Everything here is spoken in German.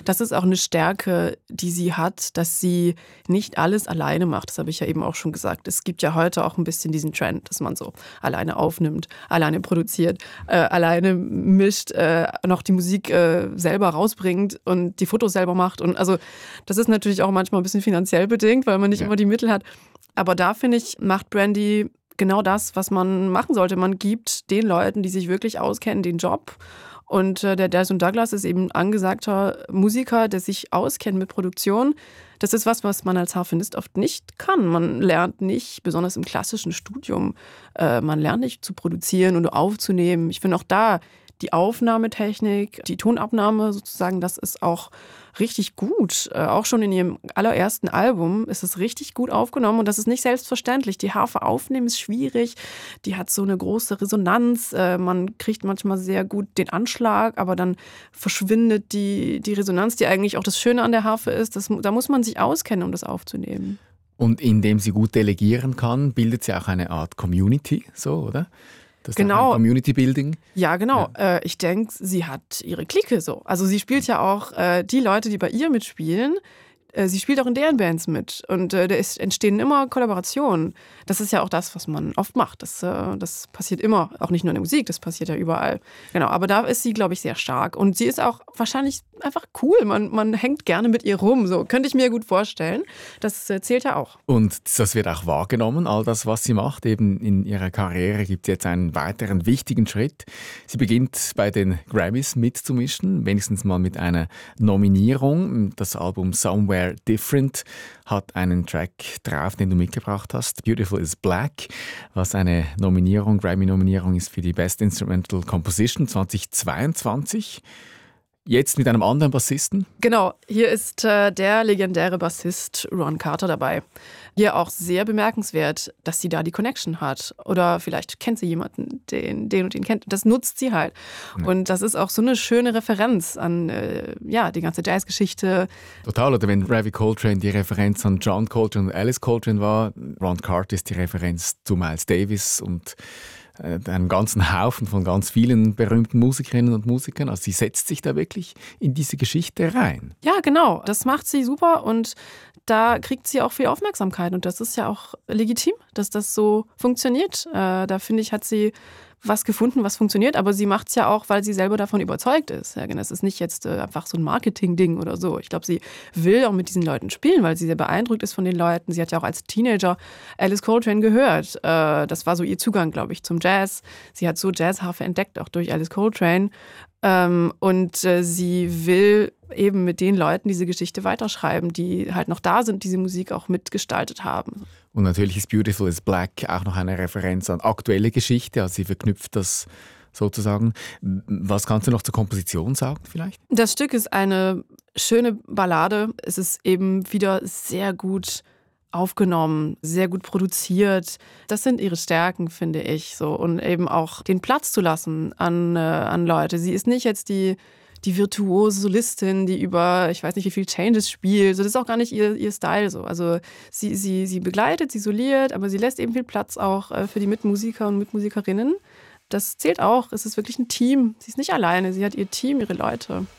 das ist auch eine Stärke, die sie hat, dass sie nicht alles alleine macht. Das habe ich ja eben auch schon gesagt. Es gibt ja heute auch ein bisschen diesen Trend, dass man so alleine aufnimmt, alleine produziert, alleine mischt, noch die Musik selber rausbringt und die Fotos selber macht. Und also das ist natürlich auch manchmal ein bisschen finanziell bedingt, weil man nicht immer die Mittel hat. Aber da, finde ich, macht Brandy genau das, was man machen sollte. Man gibt den Leuten, die sich wirklich auskennen, den Job. Und der Dalton Douglas ist eben ein angesagter Musiker, der sich auskennt mit Produktion. Das ist was man als Harfenist oft nicht kann. Man lernt nicht, besonders im klassischen Studium, man lernt nicht zu produzieren und aufzunehmen. Ich finde auch da die Aufnahmetechnik, die Tonabnahme sozusagen, das ist auch richtig gut. Auch schon in ihrem allerersten Album ist es richtig gut aufgenommen und das ist nicht selbstverständlich. Die Harfe aufnehmen ist schwierig, die hat so eine große Resonanz, man kriegt manchmal sehr gut den Anschlag, aber dann verschwindet die Resonanz, die eigentlich auch das Schöne an der Harfe ist. Da muss man sich auskennen, um das aufzunehmen. Und indem sie gut delegieren kann, bildet sie auch eine Art Community, so, oder? Das ist genau. Ein Community Building. Ja, genau. Ja. Ich denke, sie hat ihre Clique so. Also sie spielt ja auch die Leute, die bei ihr mitspielen, sie spielt auch in deren Bands mit. Und da entstehen immer Kollaborationen. Das ist ja auch das, was man oft macht. Das passiert immer. Auch nicht nur in der Musik, das passiert ja überall. Genau, aber da ist sie, glaube ich, sehr stark. Und sie ist auch wahrscheinlich einfach cool. Man hängt gerne mit ihr rum. So könnte ich mir gut vorstellen. Das zählt ja auch. Und das wird auch wahrgenommen, all das, was sie macht. Eben in ihrer Karriere gibt es jetzt einen weiteren wichtigen Schritt. Sie beginnt bei den Grammys mitzumischen, wenigstens mal mit einer Nominierung. Das Album Somewhere Different hat einen Track drauf, den du mitgebracht hast. Beautiful is Black, was eine Grammy-Nominierung ist für die Best Instrumental Composition 2022. Jetzt mit einem anderen Bassisten? Genau, hier ist der legendäre Bassist Ron Carter dabei. Hier auch sehr bemerkenswert, dass sie da die Connection hat. Oder vielleicht kennt sie jemanden, den kennt. Das nutzt sie halt. Ja. Und das ist auch so eine schöne Referenz an die ganze Jazzgeschichte. Total, oder wenn Ravi Coltrane die Referenz an John Coltrane und Alice Coltrane war, Ron Carter ist die Referenz zu Miles Davis und einem ganzen Haufen von ganz vielen berühmten Musikerinnen und Musikern. Also sie setzt sich da wirklich in diese Geschichte rein. Ja, genau. Das macht sie super und da kriegt sie auch viel Aufmerksamkeit. Und das ist ja auch legitim, dass das so funktioniert. Da finde ich, hat sie was gefunden, was funktioniert, aber sie macht es ja auch, weil sie selber davon überzeugt ist. Ja, das ist nicht jetzt einfach so ein Marketing-Ding oder so. Ich glaube, sie will auch mit diesen Leuten spielen, weil sie sehr beeindruckt ist von den Leuten. Sie hat ja auch als Teenager Alice Coltrane gehört. Das war so ihr Zugang, glaube ich, zum Jazz. Sie hat so Jazzharfe entdeckt, auch durch Alice Coltrane. Und sie will eben mit den Leuten diese Geschichte weiterschreiben, die halt noch da sind, diese Musik auch mitgestaltet haben. Und natürlich ist Beautiful is Black auch noch eine Referenz an aktuelle Geschichte, also sie verknüpft das sozusagen. Was kannst du noch zur Komposition sagen vielleicht? Das Stück ist eine schöne Ballade. Es ist eben wieder sehr gut aufgenommen, sehr gut produziert. Das sind ihre Stärken, finde ich. So. Und eben auch den Platz zu lassen an Leute. Sie ist nicht jetzt die virtuose Solistin, die über, ich weiß nicht wie viel Changes spielt. So, das ist auch gar nicht ihr Style. So. Also sie begleitet, sie soliert, aber sie lässt eben viel Platz auch für die Mitmusiker und Mitmusikerinnen. Das zählt auch. Es ist wirklich ein Team. Sie ist nicht alleine. Sie hat ihr Team, ihre Leute.